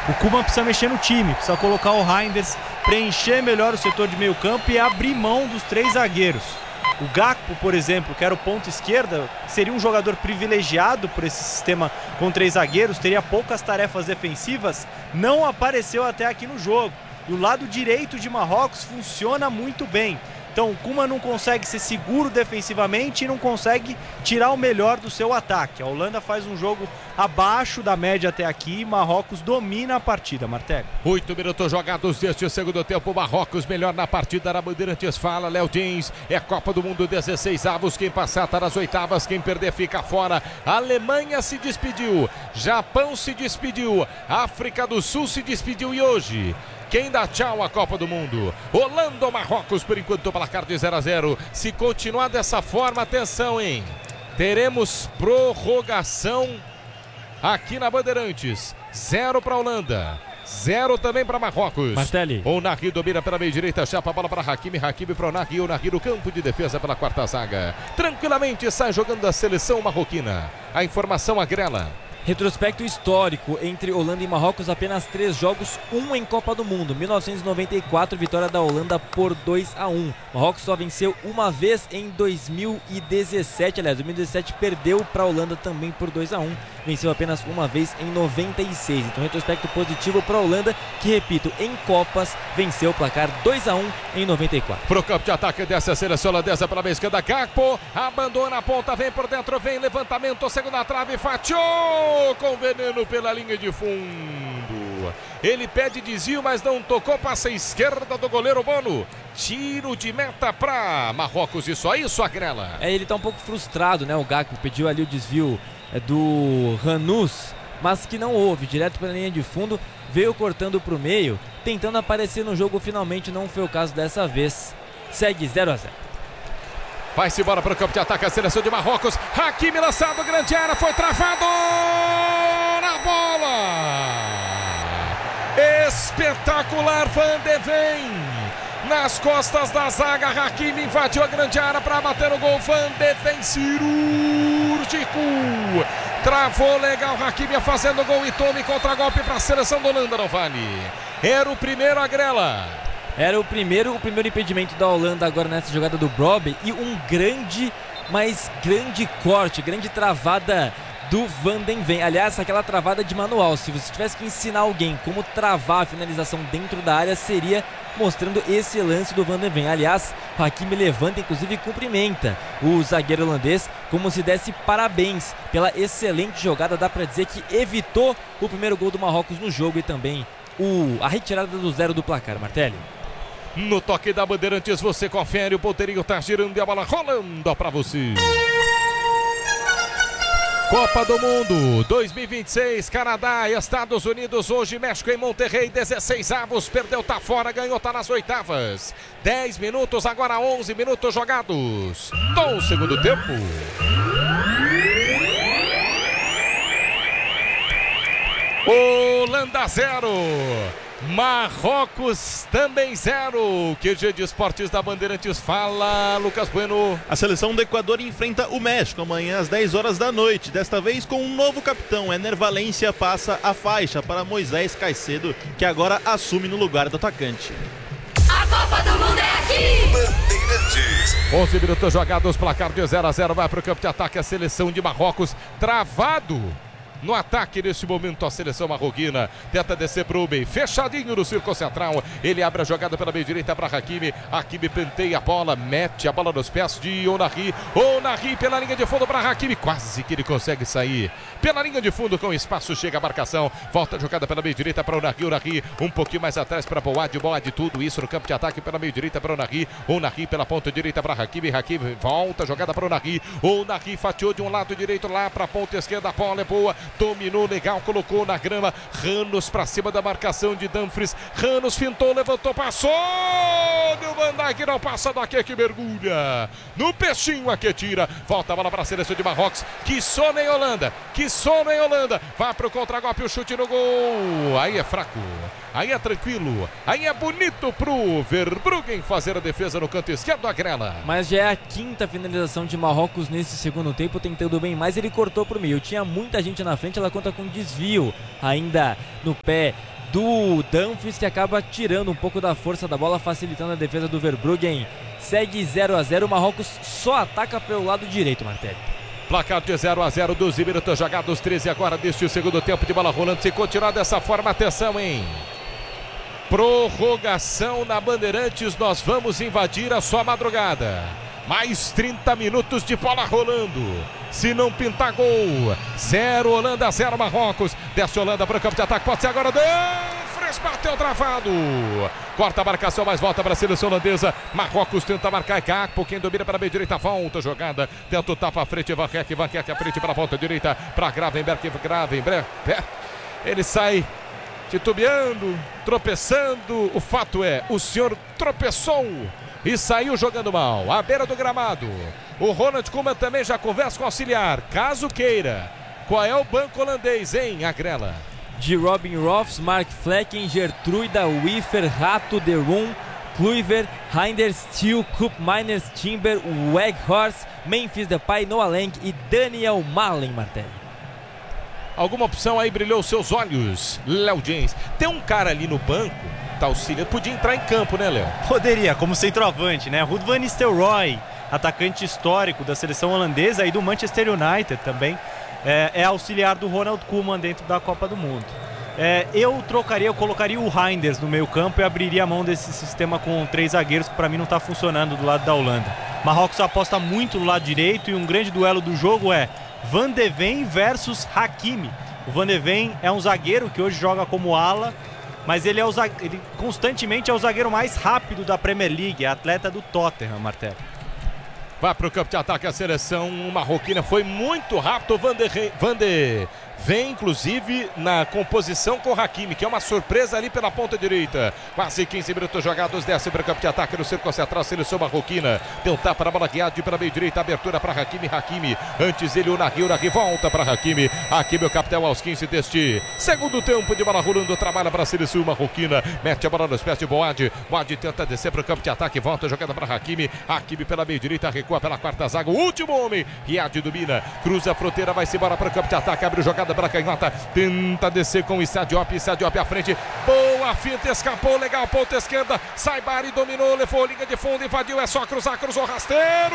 O Koeman precisa mexer no time, precisa colocar o Reinders, preencher melhor o setor de meio campo e abrir mão dos 3 zagueiros. O Gakpo, por exemplo, que era o ponto esquerda, seria um jogador privilegiado por esse sistema com 3 zagueiros, teria poucas tarefas defensivas, não apareceu até aqui no jogo. E o lado direito de Marrocos funciona muito bem. Então o Koeman não consegue ser seguro defensivamente e não consegue tirar o melhor do seu ataque. A Holanda faz um jogo abaixo da média até aqui e Marrocos domina a partida, Martelli. 8 minutos jogados deste segundo tempo. Marrocos melhor na partida. Na Bandeirantes fala Léo Dins. É Copa do Mundo 16 avos. Quem passar está nas oitavas. Quem perder fica fora. A Alemanha se despediu. Japão se despediu. África do Sul se despediu. E hoje, quem dá tchau à Copa do Mundo? Holanda ou Marrocos, por enquanto, placar de 0-0. Se continuar dessa forma, atenção, hein? Teremos prorrogação aqui na Bandeirantes. 0 para a Holanda, 0 também para Marrocos. Martelli. O Nahri domina pela meia direita, chapa a bola para Hakimi. Hakimi para o Nahri. O Nahri no campo de defesa pela quarta zaga. Tranquilamente sai jogando a seleção marroquina. A informação agrela. Retrospecto histórico entre Holanda e Marrocos, apenas 3 jogos, 1 em Copa do Mundo. 1994, vitória da Holanda por 2-1. Marrocos só venceu uma vez em 2017, aliás, 2017 perdeu para a Holanda também por 2-1. Venceu apenas uma vez em 96. Então, retrospecto positivo para a Holanda, que, repito, em Copas venceu o placar 2-1 em 94. Pro campo de ataque dessa seleção holandesa pela meia esquerda, Gakpo abandona a ponta, vem por dentro, vem levantamento, segunda trave, fatiou com veneno pela linha de fundo. Ele pede desvio, mas não tocou, passa à esquerda do goleiro Bono. Tiro de meta para Marrocos, isso aí, sua grela. Ele tá um pouco frustrado, né? O Gakpo pediu ali o desvio do Ranus, mas que não houve, direto pela linha de fundo, veio cortando pro meio, tentando aparecer no jogo, finalmente não foi o caso dessa vez. Segue 0-0. Vai-se embora para o campo de ataque a seleção de Marrocos. Hakimi lançado, grande área, foi travado na bola. Espetacular, Van de Ven. Nas costas da zaga, Hakimi invadiu a grande área para bater no gol. Van de Ven cirúrgico. Travou legal, Hakimi fazendo gol e tome contra-golpe para a seleção da Holanda, não vale. Era o primeiro agrela. Era o primeiro impedimento da Holanda agora nessa jogada do Brobbey e um grande, mas grande corte, grande travada do Van de Ven. Aliás, aquela travada de manual, se você tivesse que ensinar alguém como travar a finalização dentro da área, seria mostrando esse lance do Van de Ven. Aliás, o Hakimi levanta, inclusive cumprimenta o zagueiro holandês como se desse parabéns pela excelente jogada. Dá para dizer que evitou o primeiro gol do Marrocos no jogo e também a retirada do 0 do placar, Martelli. No toque da Bandeirantes você confere, o ponteirinho tá girando e a bola rolando pra você. Copa do Mundo 2026, Canadá e Estados Unidos, hoje México em Monterrey, 16 avos, perdeu, tá fora, ganhou, tá nas oitavas. 10 minutos, agora 11 minutos jogados do segundo tempo. Holanda 0, Marrocos também 0. Que dia de esportes da Bandeirantes fala, Lucas Bueno. A seleção do Equador enfrenta o México amanhã às 10 horas da noite. Desta vez com um novo capitão. Ener Valencia passa a faixa para Moisés Caicedo, que agora assume no lugar do atacante. A Copa do Mundo é aqui! Bandeirantes. 11 minutos jogados, placar de 0-0. Vai para o campo de ataque a seleção de Marrocos. Travado no ataque neste momento a seleção marroquina. Tenta descer para o meio, fechadinho no círculo central. Ele abre a jogada pela meia direita para Hakimi. Hakimi penteia a bola, mete a bola nos pés de Onahri. Onahri pela linha de fundo para Hakimi. Quase que ele consegue sair pela linha de fundo com espaço. Chega a marcação. Volta a jogada pela meia direita para Onahri. Onahri um pouquinho mais atrás para Boad. Boad, tudo isso no campo de ataque pela meia direita para Onahri. Onahri pela ponta direita para Hakimi. Hakimi volta a jogada para Onahri. Onahri fatiou de um lado direito lá para a ponta esquerda. A bola é boa. Dominou legal, colocou na grama. Ranos pra cima da marcação de Dumfries. Ranos fintou, levantou, passou. Deu Van que não passa daqui, que mergulha no peixinho, aqui tira. Volta a bola pra seleção de Marrocos. Que soma em Holanda, que soma em Holanda. Vai pro contra-golpe, o chute no gol. Aí é fraco, aí é tranquilo, aí é bonito pro Verbruggen fazer a defesa no canto esquerdo, a grela. Mas já é a quinta finalização de Marrocos nesse segundo tempo, tentando bem mais. Ele cortou pro meio, tinha muita gente na frente. frente, ela conta com desvio ainda no pé do Dumfries, que acaba tirando um pouco da força da bola, facilitando a defesa do Verbruggen. Segue 0-0, o Marrocos só ataca pelo lado direito, Martelli. Placar de 0-0, 12 minutos jogados, 13 agora deste segundo tempo de bola rolando. Se continuar dessa forma, atenção, hein? Prorrogação na Bandeirantes, nós vamos invadir a sua madrugada. Mais 30 minutos de bola rolando. Se não pintar gol, 0 Holanda, 0 Marrocos. Desce Holanda para o campo de ataque, pode ser agora. Dumfries bateu travado. Corta a marcação, mas volta para a seleção holandesa. Marrocos tenta marcar, Gakpo, quem domina para a meia direita, volta a jogada. Tenta o tapa à frente, Van Heck à frente para a ponta direita, para Gravenberg. Ele sai titubeando, tropeçando. O fato é, o senhor tropeçou e saiu jogando mal, à beira do gramado. O Ronald Koeman também já conversa com o auxiliar, caso queira. Qual é o banco holandês, hein, Agrela? De Robin Roths, Mark Flecken, Gertruida, Wiffer, Rato, De Roon, Kluivert, Reinders, Thiel, Koopmeiners, Timber, Weghorst, Memphis Depay, Noah Lang e Daniel Malen, Martelli. Alguma opção aí brilhou seus olhos, Léo James? Tem um cara ali no banco, tá auxiliando, podia entrar em campo, né, Léo? Poderia, como centroavante, né? Ruud van Nistelrooy, atacante histórico da seleção holandesa e do Manchester United também, é auxiliar do Ronald Koeman dentro da Copa do Mundo. Eu colocaria o Reinders no meio campo e abriria a mão desse sistema com 3 zagueiros, que para mim não está funcionando do lado da Holanda. Marrocos aposta muito no lado direito e um grande duelo do jogo é Van de Ven versus Hakimi. O Van de Ven é um zagueiro que hoje joga como ala, mas ele constantemente é o zagueiro mais rápido da Premier League, é atleta do Tottenham, Martelli. Vai para o campo de ataque a seleção marroquina, foi muito rápido. Van de Ven, inclusive, na composição com o Hakimi, que é uma surpresa ali pela ponta direita. Quase 15 minutos jogados, desce para o campo de ataque no círculo central, seleção marroquina. Deu um tapa na bola guiada para a meio direita, abertura para Hakimi. Antes ele, o Nahri volta para Hakimi. Hakimi, o capitão, aos 15 deste segundo tempo de bola rolando, trabalha para a seleção marroquina. Mete a bola nos pés de Boad. Boad tenta descer para o campo de ataque, volta a jogada para Hakimi. Hakimi pela meio direita, recua pela quarta zaga. O último homem, Riad domina, cruza a fronteira, vai-se embora para o campo de ataque, abre jogada para canhota, tenta descer com o Issa Diop à frente, boa finta, escapou, legal, ponta esquerda, Saibari dominou, levou linha de fundo, invadiu, é só cruzar, cruzou rasteiro,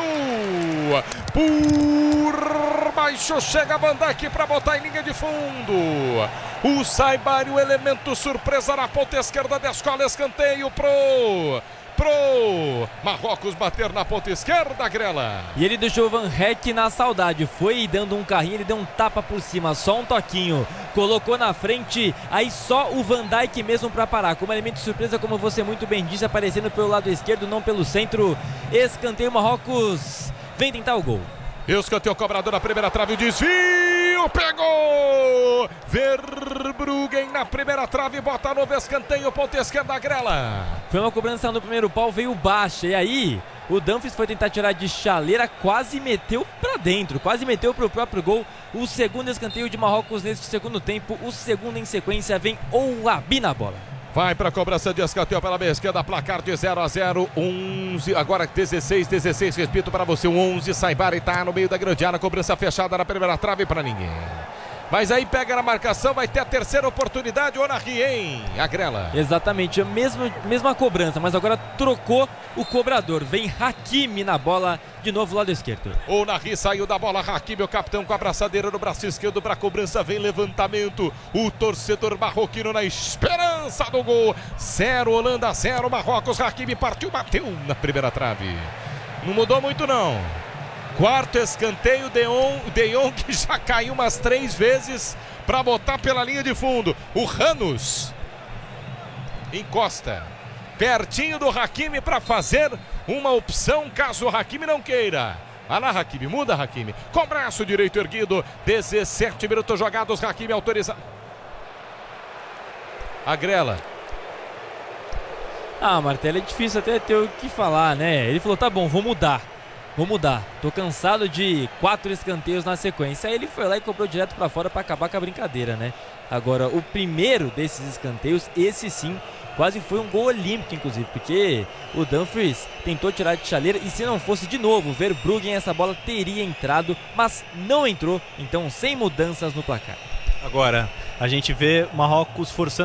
por baixo chega Van Dijk para botar em linha de fundo, o Saibari, o elemento surpresa na ponta esquerda da escola, escanteio pro Marrocos bater na ponta esquerda, Grela. E ele deixou o Van Heck na saudade, foi dando um carrinho, ele deu um tapa por cima, só um toquinho, colocou na frente, aí só o Van Dijk mesmo para parar, como elemento surpresa, como você muito bem disse, aparecendo pelo lado esquerdo, não pelo centro. Escanteio, Marrocos vem tentar o gol. Escanteio, cobrador na primeira trave, o desvio, pegou! Verbruggen na primeira trave, bota novo escanteio, ponta esquerda, Grela. Foi uma cobrança no primeiro pau, veio baixa, e aí o Dumfries foi tentar tirar de chaleira, quase meteu pra dentro, quase meteu pro próprio gol. O segundo escanteio de Marrocos neste segundo tempo, o segundo em sequência, vem Ouabi na bola. Vai para a cobrança de escanteio pela meia esquerda, placar de 0-0, 11, agora 16, repito para você, 11, Saibari está no meio da grande área, cobrança fechada na primeira trave para ninguém. Mas aí pega na marcação, vai ter a terceira oportunidade, o Nahri, hein? Agrela. Exatamente, a mesma cobrança, mas agora trocou o cobrador. Vem Hakimi na bola, de novo lado esquerdo. O Nahri saiu da bola, Hakimi, o capitão, com a abraçadeira no braço esquerdo para a cobrança, vem levantamento. O torcedor marroquino na esperança do gol. 0 Holanda, 0 Marrocos. Hakimi partiu, bateu na primeira trave. Não mudou muito não. Quarto escanteio, De Jong que já caiu umas 3 vezes para botar pela linha de fundo. O Ranus encosta pertinho do Hakimi para fazer uma opção caso o Hakimi não queira. Vai lá, Hakimi, muda, Hakimi. Com braço direito erguido, 17 minutos jogados, Hakimi autoriza. Agrela. Martelli, é difícil até ter o que falar, né? Ele falou, tá bom, vou mudar. Tô cansado de 4 escanteios na sequência. Aí ele foi lá e cobrou direto pra fora pra acabar com a brincadeira, né? Agora, o primeiro desses escanteios, esse sim, quase foi um gol olímpico, inclusive, porque o Dumfries tentou tirar de chaleira e se não fosse de novo o Verbruggen, essa bola teria entrado, mas não entrou, então sem mudanças no placar. Agora, a gente vê Marrocos forçando